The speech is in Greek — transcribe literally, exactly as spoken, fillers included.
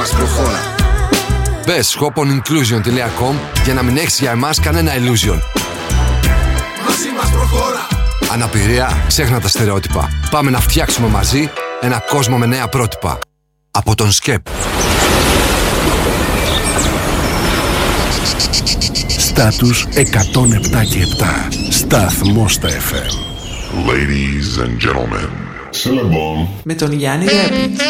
μας προχώρα. Μπες shop-on-inclusion τελεία com για να μην έχεις για εμάς κανένα illusion. Μαζί μας προχώρα. Αναπηρία, ξέχνα τα στερεότυπα. Πάμε να φτιάξουμε μαζί ένα κόσμο με νέα πρότυπα. Από τον ΣΚΕΠ. Στάτους εκατόν επτά και επτά. Σταθμός στα εφ εμ. Ladies and gentlemen, με τον Γιάννη Ρέπη.